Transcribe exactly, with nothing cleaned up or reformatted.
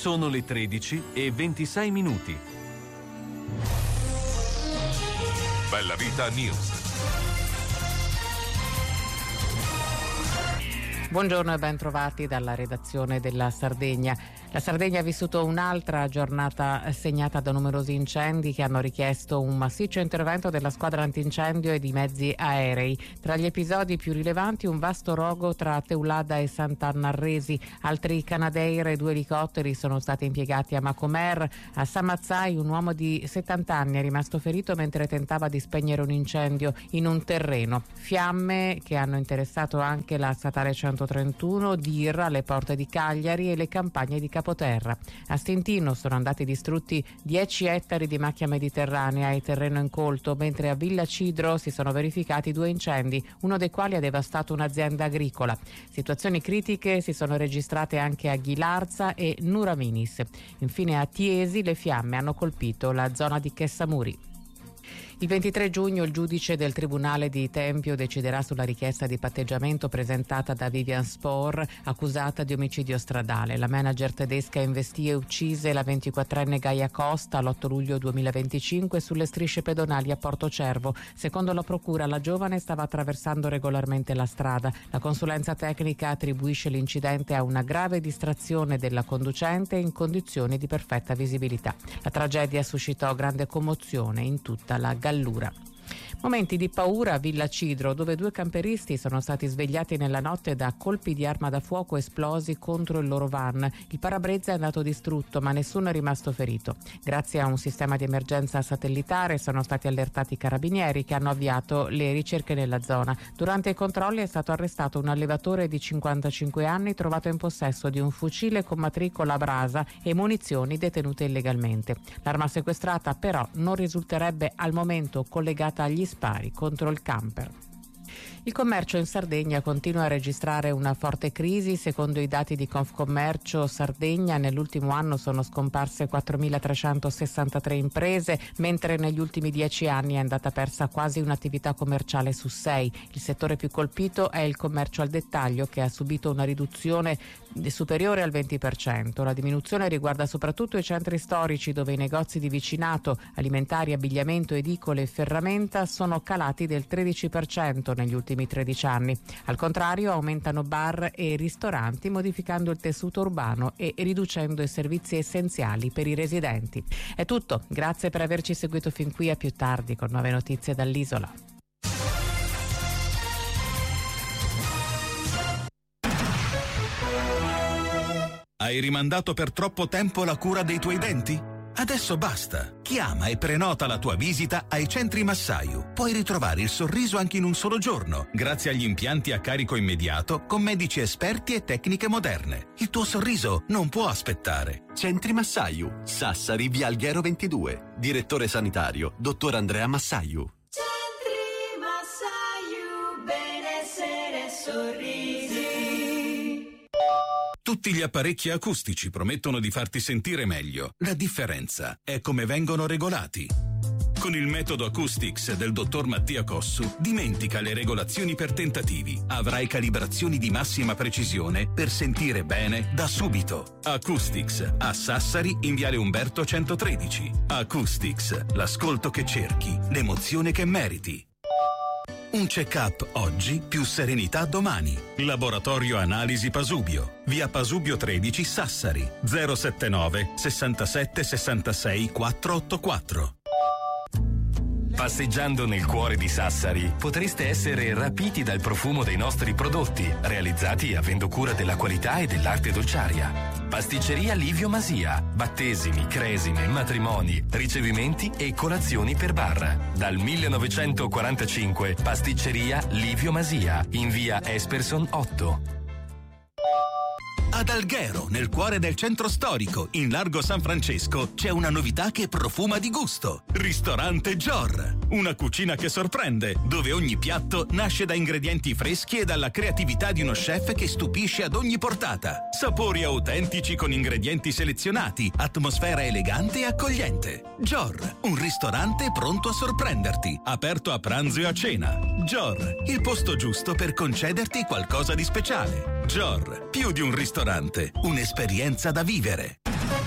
Sono le tredici e ventisei minuti. Bella Vita News. Buongiorno e ben trovati dalla redazione della Sardegna. La Sardegna ha vissuto un'altra giornata segnata da numerosi incendi che hanno richiesto un massiccio intervento della squadra antincendio e di mezzi aerei. Tra gli episodi più rilevanti un vasto rogo tra Teulada e Sant'Annarresi, altri Canadair e due elicotteri sono stati impiegati a Macomer. A Samazzai un uomo di settanta anni è rimasto ferito mentre tentava di spegnere un incendio in un terreno. Fiamme che hanno interessato anche la statale centotrentuno, Dirra, le porte di Cagliari e le campagne di Capoterra. A Stintino sono andati distrutti dieci ettari di macchia mediterranea e terreno incolto, mentre a Villa Cidro si sono verificati due incendi, uno dei quali ha devastato un'azienda agricola. Situazioni critiche si sono registrate anche a Ghilarza e Nuraminis. Infine a Tiesi le fiamme hanno colpito la zona di Chessamuri. Il ventitré giugno il giudice del Tribunale di Tempio deciderà sulla richiesta di patteggiamento presentata da Vivian Spohr, accusata di omicidio stradale. La manager tedesca investì e uccise la ventiquattrenne Gaia Costa l'otto luglio duemilaventicinque sulle strisce pedonali a Porto Cervo. Secondo la procura la giovane stava attraversando regolarmente la strada. La consulenza tecnica attribuisce l'incidente a una grave distrazione della conducente in condizioni di perfetta visibilità. La tragedia suscitò grande commozione in tutta la Gallura. Momenti di paura a Villa Cidro, dove due camperisti sono stati svegliati nella notte da colpi di arma da fuoco esplosi contro il loro van. Il parabrezza è andato distrutto, ma nessuno è rimasto ferito. Grazie a un sistema di emergenza satellitare sono stati allertati i carabinieri che hanno avviato le ricerche nella zona. Durante i controlli è stato arrestato un allevatore di cinquantacinque anni trovato in possesso di un fucile con matricola a brasa e munizioni detenute illegalmente. L'arma sequestrata però non risulterebbe al momento collegata agli spari contro il camper. Il commercio in Sardegna continua a registrare una forte crisi. Secondo i dati di Confcommercio Sardegna, nell'ultimo anno sono scomparse quattromilatrecentosessantatré imprese, mentre negli ultimi dieci anni è andata persa quasi un'attività commerciale su sei. Il settore più colpito è il commercio al dettaglio, che ha subito una riduzione superiore al venti per cento. La diminuzione riguarda soprattutto i centri storici, dove i negozi di vicinato, alimentari, abbigliamento, edicole e ferramenta sono calati del tredici per cento negli ultimi tredici anni. Al contrario, aumentano bar e ristoranti, modificando il tessuto urbano e riducendo i servizi essenziali per i residenti. È tutto, grazie per averci seguito fin qui, a più tardi con nuove notizie dall'isola. Hai rimandato per troppo tempo la cura dei tuoi denti? Adesso basta! Chiama e prenota la tua visita ai centri Massaio. Puoi ritrovare il sorriso anche in un solo giorno, grazie agli impianti a carico immediato con medici esperti e tecniche moderne. Il tuo sorriso non può aspettare. Centri Massaio, Sassari, via Alghero ventidue. Direttore sanitario, dottor Andrea Massaio. Centri Massaio, benessere e sorrisi. Tutti gli apparecchi acustici promettono di farti sentire meglio. La differenza è come vengono regolati. Con il metodo Acoustics del dottor Mattia Cossu, dimentica le regolazioni per tentativi. Avrai calibrazioni di massima precisione per sentire bene da subito. Acoustics a Sassari in viale Umberto centotredici. Acoustics, l'ascolto che cerchi, l'emozione che meriti. Un check-up oggi, più serenità domani. Laboratorio Analisi Pasubio. Via Pasubio tredici, Sassari. zero settantanove sessantasette sessantasei quattrocentottantaquattro. Passeggiando nel cuore di Sassari potreste essere rapiti dal profumo dei nostri prodotti, realizzati avendo cura della qualità e dell'arte dolciaria. Pasticceria Livio Masia, battesimi, cresime, matrimoni, ricevimenti e colazioni per bar. Dal millenovecentoquarantacinque Pasticceria Livio Masia, in via Esperson otto. Ad Alghero, nel cuore del centro storico, in largo San Francesco, c'è una novità che profuma di gusto. Ristorante Gior. Una cucina che sorprende, dove ogni piatto nasce da ingredienti freschi e dalla creatività di uno chef che stupisce ad ogni portata. Sapori autentici con ingredienti selezionati, atmosfera elegante e accogliente. Gior, un ristorante pronto a sorprenderti, aperto a pranzo e a cena. Gior, il posto giusto per concederti qualcosa di speciale. Gior, più di un ristorante, un'esperienza da vivere.